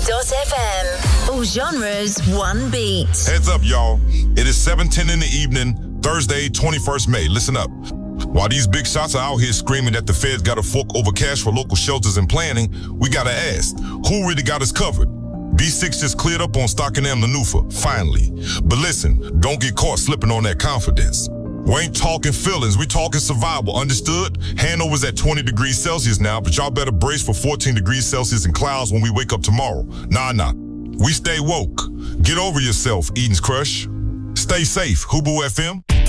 B6.FM. All genres, one beat. Heads up, y'all. It is 7:10 in the evening, Thursday, 21st May. Listen up. While these big shots are out here screaming that the feds got to fork over cash for local shelters and planning, we got to ask, who really got us covered? B6 just cleared up on Stockingham Nanufa, finally. But listen, don't get caught slipping on that confidence. We ain't talking feelings, we talking survival, understood? Hanover's at 20 degrees Celsius now, but y'all better brace for 14 degrees Celsius and clouds when we wake up tomorrow. Nah. We stay woke. Get over yourself, Eden's Crush. Stay safe, Hubu FM.